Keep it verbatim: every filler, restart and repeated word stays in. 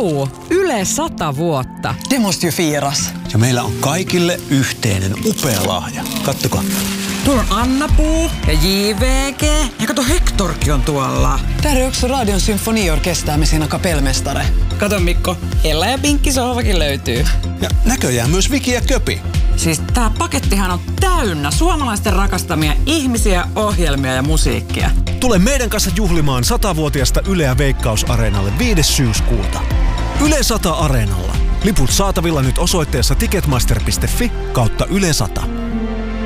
Juu, Yle sata vuotta. Det måste ju firas. Ja meillä on kaikille yhteinen upea lahja. Kattokaa. Tuolla on Anna-Puu ja J V G. Ja kato, Hektorkin on tuolla. Där är också Radion symfoniorkester med sina kapellmästare. Kato Mikko, Ella ja Pinkki sohvakin löytyy. Ja näköjään myös Viki ja Köpi. Siis tää pakettihan on täynnä suomalaisten rakastamia ihmisiä, ohjelmia ja musiikkia. Tule meidän kanssa juhlimaan satavuotiasta Yleä Veikkaus-areenalle viides syyskuuta. Yle sata Areenalla. Liput saatavilla nyt osoitteessa ticketmaster piste fi kautta Yle sata.